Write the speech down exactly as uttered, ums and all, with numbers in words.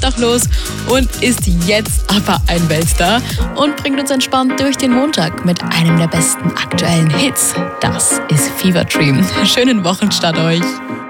obdachlos und ist jetzt aber ein Weltstar und bringt uns entspannt durch den Montag mit einem der besten aktuellen Hits. Das ist Fever Dream. Schönen Wochenstart euch.